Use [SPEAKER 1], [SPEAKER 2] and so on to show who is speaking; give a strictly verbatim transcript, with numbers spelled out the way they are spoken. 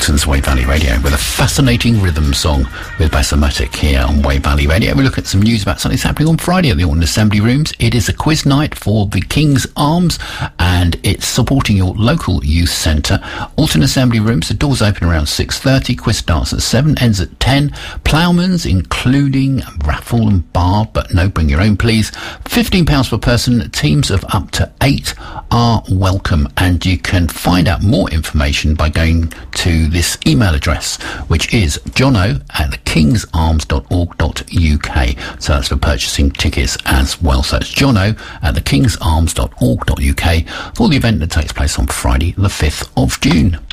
[SPEAKER 1] Jackson's Wave Valley Radio with a fascinating rhythm song with Bassomatic here on Wave Valley Radio. We look at some news about something that's happening on Friday at the Alton Assembly Rooms. It is a quiz night for the King's Arms and it's supporting your local youth centre. Alton Assembly Rooms, the doors open around six thirty, quiz starts at seven, ends at ten. Ploughman's, including raffle and bar, but no, bring your own please. fifteen pounds per person, teams of up to eight are welcome, and you can find out more information by going to this email address, which is jono at thekingsarms dot org dot uk. So that's for purchasing tickets as well. So it's jono at thekingsarms dot org dot uk for the event that takes place on Friday the fifth of June.